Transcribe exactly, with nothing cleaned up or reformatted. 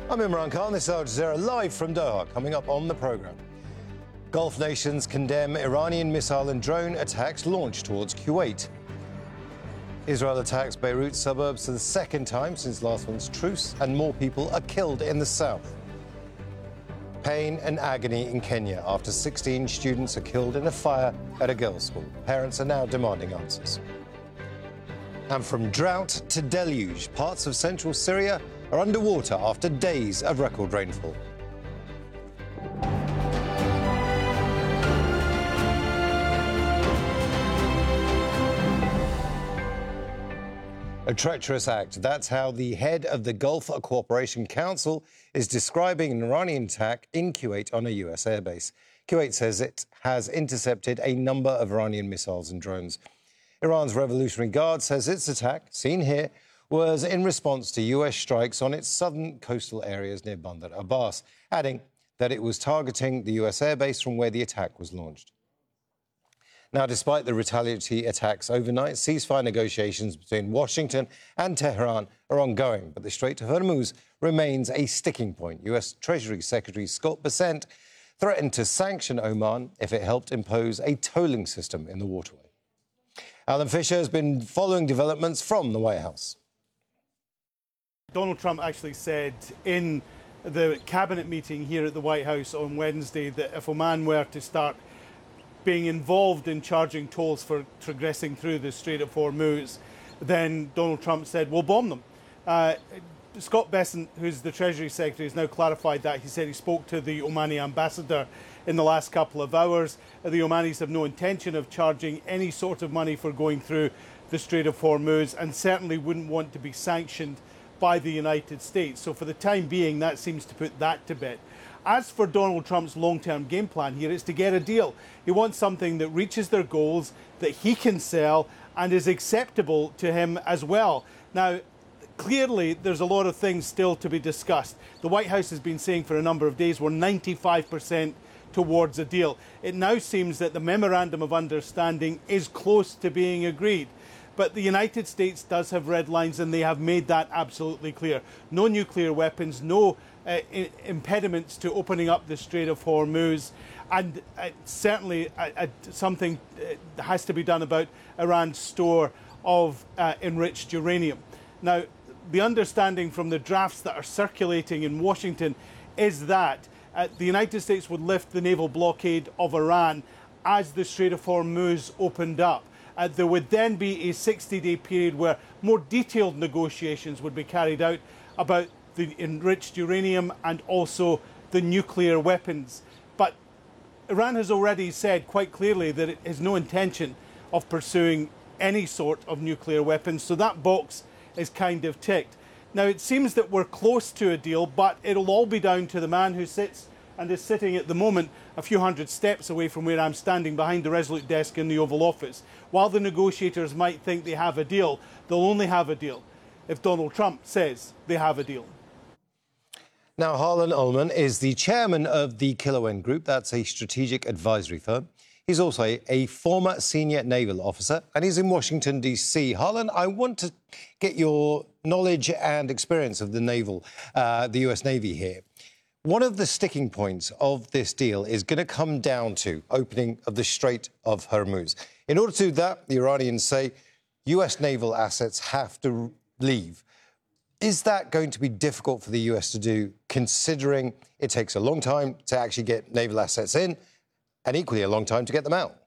I'm Imran Khan. This is Al Jazeera live from Doha. Coming up on the programme, Gulf nations condemn Iranian missile and drone attacks launched towards Kuwait. Israel attacks Beirut suburbs for the second time since last month's truce, and more people are killed in the south. Pain and agony in Kenya after sixteen students are killed in a fire at a girls' school. Parents are now demanding answers. And from drought to deluge, parts of central Syria are underwater after days of record rainfall. A treacherous act. That's how the head of the Gulf Cooperation Council is describing an Iranian attack in Kuwait on a U S airbase. Kuwait says it has intercepted a number of Iranian missiles and drones. Iran's Revolutionary Guard says its attack, seen here, was in response to U S strikes on its southern coastal areas near Bandar Abbas, adding that it was targeting the U S airbase from where the attack was launched. Now, despite the retaliatory attacks overnight, ceasefire negotiations between Washington and Tehran are ongoing, but the Strait of Hormuz remains a sticking point. U S Treasury Secretary Scott Bessent threatened to sanction Oman if it helped impose a tolling system in the waterway. Alan Fisher has been following developments from the White House. Donald Trump actually said in the cabinet meeting here at the White House on Wednesday that if Oman were to start being involved in charging tolls for progressing through the Strait of Hormuz, then Donald Trump said, we'll bomb them. Uh, Scott Bessent, who's the Treasury Secretary, has now clarified that. He said he spoke to the Omani ambassador in the last couple of hours. The Omanis have no intention of charging any sort of money for going through the Strait of Hormuz, and certainly wouldn't want to be sanctioned by the United States. So for the time being, that seems to put that to bed. As for Donald Trump's long-term game plan here, it's to get a deal. He wants something that reaches their goals, that he can sell, and is acceptable to him as well. Now, clearly, there's a lot of things still to be discussed. The White House has been saying for a number of days we're ninety-five percent towards a deal. It now seems that the memorandum of understanding is close to being agreed. But the United States does have red lines, and they have made that absolutely clear. No nuclear weapons, no uh, I- impediments to opening up the Strait of Hormuz, and uh, certainly uh, uh, something uh, has to be done about Iran's store of uh, enriched uranium. Now, the understanding from the drafts that are circulating in Washington is that uh, the United States would lift the naval blockade of Iran as the Strait of Hormuz opened up. Uh, there would then be a sixty-day period where more detailed negotiations would be carried out about the enriched uranium and also the nuclear weapons. But Iran has already said quite clearly that it has no intention of pursuing any sort of nuclear weapons, so that box is kind of ticked. Now, it seems that we're close to a deal, but it'll all be down to the man who sits and is sitting at the moment a few hundred steps away from where I'm standing behind the Resolute desk in the Oval Office. While the negotiators might think they have a deal, they'll only have a deal if Donald Trump says they have a deal. Now, Harlan Ullman is the chairman of the Kilowen Group. That's a strategic advisory firm. He's also a, a former senior naval officer, and he's in Washington, D C. Harlan, I want to get your knowledge and experience of the naval, uh, the U S Navy here. One of the sticking points of this deal is going to come down to opening of the Strait of Hormuz. In order to do that, the Iranians say U S naval assets have to leave. Is that going to be difficult for the U S to do, considering it takes a long time to actually get naval assets in and equally a long time to get them out?